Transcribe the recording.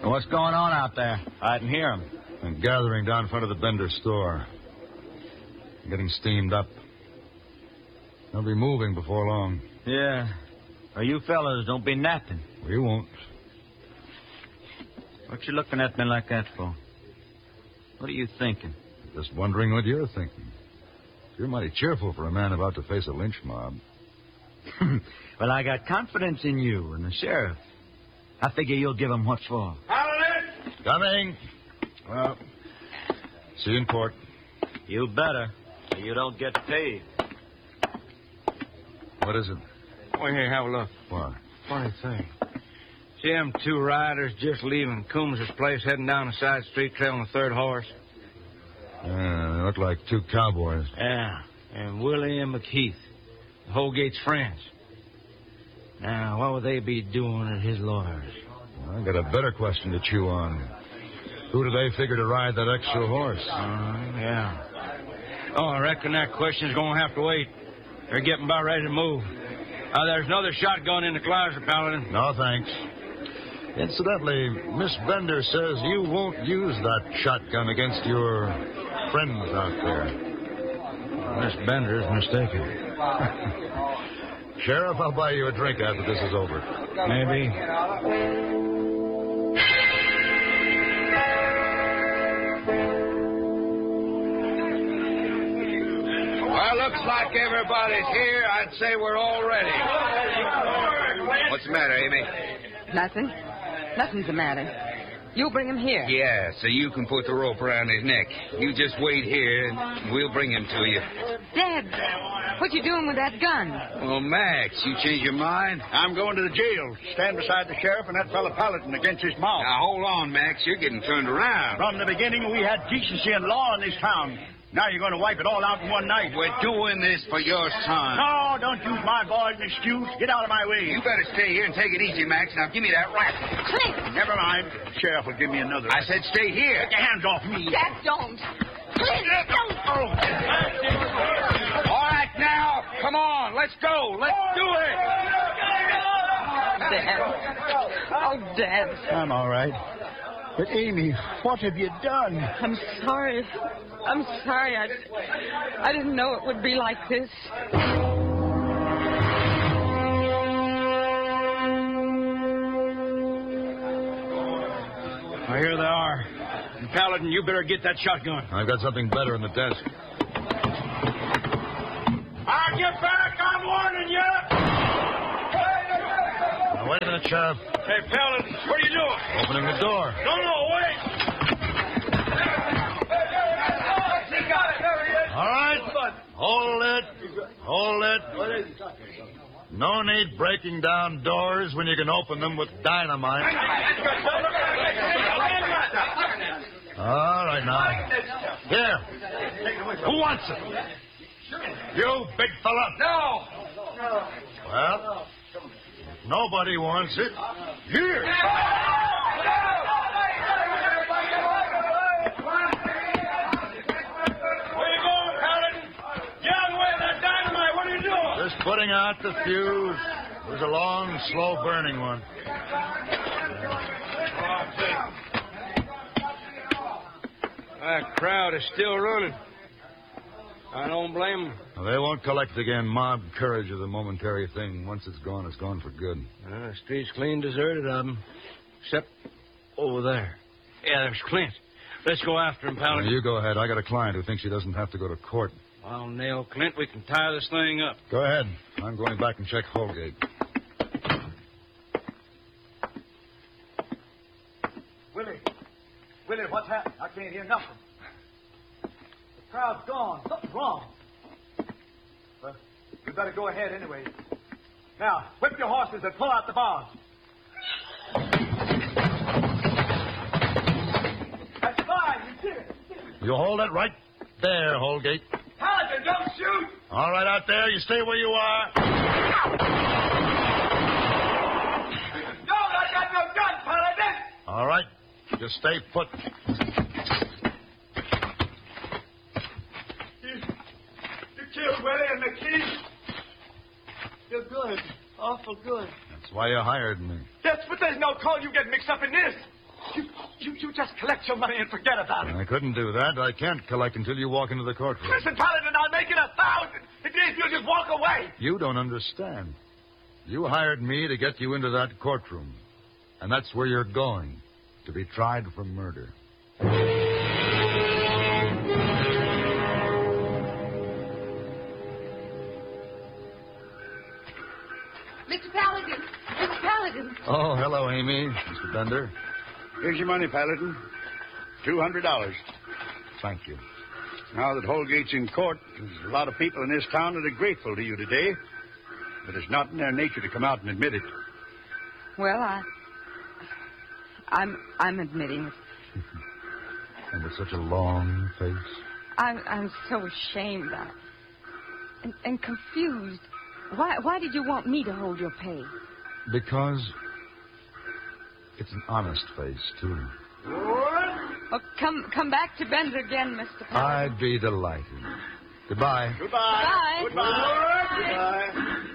What's going on out there? I can hear 'em. And gathering down in front of the Bender store. Getting steamed up. They'll be moving before long. Yeah. Well, you fellas don't be napping. We won't. What you looking at me like that for? What are you thinking? Just wondering what you're thinking. You're mighty cheerful for a man about to face a lynch mob. Well, I got confidence in you and the sheriff. I figure you'll give 'em what's for. Paladin! Coming. Well, see you in court. You better, or you don't get paid. What is it? Oh, here, have a look. What? Funny thing. See them two riders just leaving Coombs' place, heading down a side street, trailing a third horse? Yeah, they look like two cowboys. Yeah, and Willie and McKeith, Holgate's friends. Now, what would they be doing at his lawyer's? I got a better question to chew on. Who do they figure to ride that extra horse? Yeah. Oh, I reckon that question's going to have to wait. They're getting about ready to move. There's another shotgun in the closet, Paladin. No, thanks. Incidentally, Miss Bender says you won't use that shotgun against your friends out there. Miss Bender is mistaken. Sheriff, I'll buy you a drink after this is over. Maybe. Well, looks like everybody's here. I'd say we're all ready. What's the matter, Amy? Nothing. Nothing's the matter. You bring him here. Yeah, so you can put the rope around his neck. You just wait here, and we'll bring him to you. Dad, what you doing with that gun? Well, Max, you change your mind? I'm going to the jail. Stand beside the sheriff and that fellow Paladin against his mouth. Now, hold on, Max. You're getting turned around. From the beginning, we had decency and law in this town. Now you're going to wipe it all out in one night. We're doing this for your son. No, don't use my boy as an excuse. Get out of my way. You better stay here and take it easy, Max. Now, give me that rifle. Clint! Never mind. Sheriff will give me another. I said stay here. Get your hands off me. Dad, don't. Clint, don't. Oh. All right, now, come on. Let's go. Let's do it. Dad. Oh, Dad. I'm all right. But, Amy, what have you done? I'm sorry. I'm sorry. I didn't know it would be like this. Well, here they are. And Paladin, you better get that shotgun. I've got something better in the desk. I'll get back. I'm warning you. Now, wait a minute, Sheriff. Hey, Paladin, what are you doing? Opening the door. No, wait. All right. Hold it. No need breaking down doors when you can open them with dynamite. All right, now. Here. Who wants it? You, big fella. No. Well, nobody wants it. Here. Just putting out the fuse. It was a long, slow-burning one. That crowd is still running. I don't blame them. Well, they won't collect again. Mob courage is a momentary thing. Once it's gone for good. The street's clean deserted of them. Except over there. Yeah, there's Clint. Let's go after him, Paladin. Well, you go ahead. I got a client who thinks he doesn't have to go to court. I'll nail Clint. We can tie this thing up. Go ahead. I'm going back and check Holgate. Willie, what's happened? I can't hear nothing. The crowd's gone. Something's wrong. Well, we better go ahead anyway. Now, whip your horses and pull out the bars. That's fine. You did it. You hold it right there, Holgate. Paladin, don't shoot! All right, out there. You stay where you are. No, I got no gun, Paladin! All right. Just stay put. You killed Willie and McKeith. You're good. Awful good. That's why you hired me. Yes, but there's no call you get mixed up in this. You just collect your money and forget about it. I couldn't do that. I can't collect until you walk into the courtroom. Listen, Paladin, I'll make it 1,000. If you'll just walk away. You don't understand. You hired me to get you into that courtroom. And that's where you're going, to be tried for murder. Mr. Paladin! Mr. Paladin! Oh, hello, Amy. Mr. Bender. Here's your money, Paladin. $200. Thank you. Now that Holgate's in court, there's a lot of people in this town that are grateful to you today. But it's not in their nature to come out and admit it. Well, I'm admitting it. And with such a long face. I'm so ashamed and confused. Why did you want me to hold your pay? Because it's an honest face, too. Oh, come back to Bender again, Mr. Paladin. I'd be delighted. Goodbye. Goodbye. Goodbye. Goodbye. Goodbye.